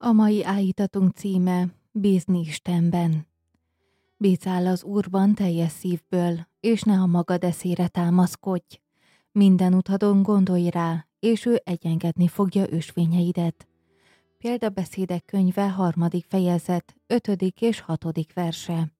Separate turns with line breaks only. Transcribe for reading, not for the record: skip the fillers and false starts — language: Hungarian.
A mai áhítatunk címe Bízni Istenben. Bízzál az Úrban teljes szívből, és ne a magad eszére támaszkodj. Minden utadon gondolj rá, és ő egyengetni fogja ösvényeidet. Példabeszédek könyve 3. fejezet, 5. és 6. verse.